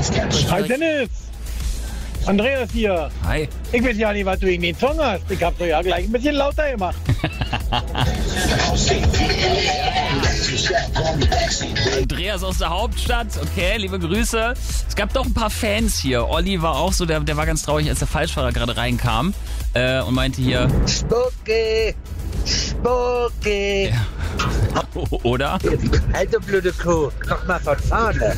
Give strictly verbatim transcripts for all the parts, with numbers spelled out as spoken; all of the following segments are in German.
Hi Dennis, Andreas hier. Hi. Ich weiß ja nicht, was du in den Song hast. Ich hab dir ja gleich ein bisschen lauter gemacht. Andreas aus der Hauptstadt, okay, liebe Grüße. Es gab doch ein paar Fans hier. Olli war auch so, der, der war ganz traurig, als der Falschfahrer gerade reinkam äh, und meinte hier... Spucki, Spucki. Ja. Oder? Alte blöde Kuh, noch mal von vorne.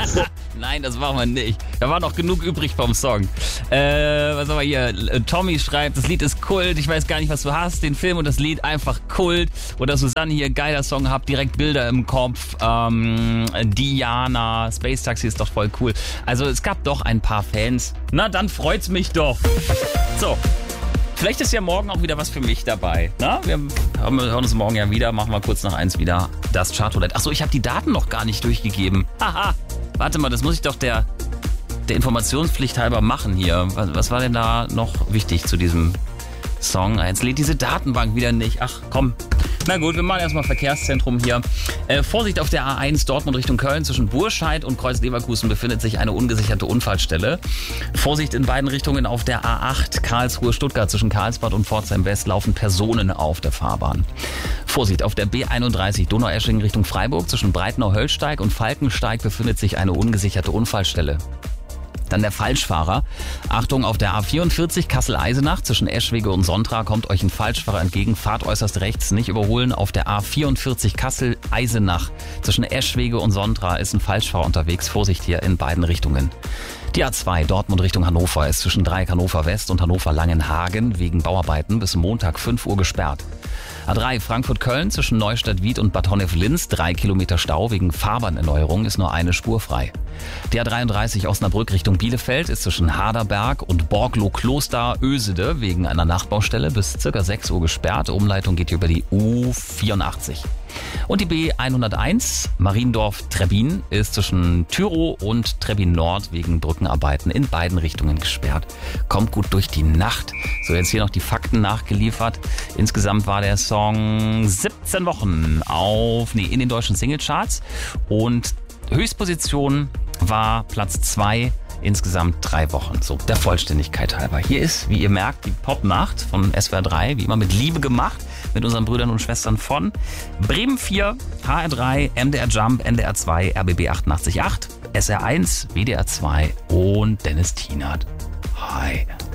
Nein, das machen wir nicht. Da war noch genug übrig vom Song. Äh, was haben wir hier? Tommy schreibt, das Lied ist Kult. Ich weiß gar nicht, was du hast. Den Film und das Lied einfach Kult. Oder Susanne hier, geiler Song, hab direkt Bilder im Kopf. Ähm, Diana, Space Taxi ist doch voll cool. Also es gab doch ein paar Fans. Na, dann freut's mich doch. So. Vielleicht ist ja morgen auch wieder was für mich dabei. Na, wir hören uns morgen ja wieder. Machen wir kurz nach eins wieder das Chartroulette. Achso, ich habe die Daten noch gar nicht durchgegeben. Haha. Warte mal, das muss ich doch der, der Informationspflicht halber machen hier. Was, was war denn da noch wichtig zu diesem Song? Jetzt lädt diese Datenbank wieder nicht. Ach, komm. Na gut, wir machen erstmal Verkehrszentrum hier. Äh, Vorsicht auf der A eins Dortmund Richtung Köln. Zwischen Burscheid und Kreuz-Leverkusen befindet sich eine ungesicherte Unfallstelle. Vorsicht in beiden Richtungen auf der A acht Karlsruhe-Stuttgart. Zwischen Karlsbad und Pforzheim West laufen Personen auf der Fahrbahn. Vorsicht auf der B einunddreißig Donaueschingen Richtung Freiburg. Zwischen Breitenau-Höllsteig und Falkensteig befindet sich eine ungesicherte Unfallstelle. Dann der Falschfahrer. Achtung, auf der A vierundvierzig Kassel-Eisenach zwischen Eschwege und Sontra kommt euch ein Falschfahrer entgegen. Fahrt äußerst rechts, nicht überholen. Auf der A vierundvierzig Kassel-Eisenach zwischen Eschwege und Sontra ist ein Falschfahrer unterwegs. Vorsicht hier in beiden Richtungen. Die A zwei Dortmund Richtung Hannover ist zwischen Dreieck Hannover West und Hannover Langenhagen wegen Bauarbeiten bis Montag fünf Uhr gesperrt. A drei Frankfurt-Köln zwischen Neustadt-Wied und Bad Honnef-Linz, drei Kilometer Stau wegen Fahrbahnerneuerung, ist nur eine Spur frei. Die A dreiunddreißig Osnabrück Richtung Bielefeld ist zwischen Haderberg und Borglo-Kloster-Ösede wegen einer Nachbaustelle bis circa sechs Uhr gesperrt. Umleitung geht über die U vierundachtzig. Und die B hunderteins Mariendorf-Trebbin ist zwischen Tyrow und Trebbin Nord wegen Brückenarbeiten in beiden Richtungen gesperrt. Kommt gut durch die Nacht. So, jetzt hier noch die Fakten nachgeliefert. Insgesamt war der Song siebzehn Wochen auf, nee, in den deutschen Singlecharts und Höchstposition war Platz zwei, insgesamt drei Wochen. So, der Vollständigkeit halber. Hier ist, wie ihr merkt, die Popnacht von S W R drei, wie immer mit Liebe gemacht, mit unseren Brüdern und Schwestern von Bremen vier, H R drei, M D R Jump, N D R zwei, R B B achtundachtzig Komma acht, S R eins, W D R zwei und Dennis Tienert. Hi.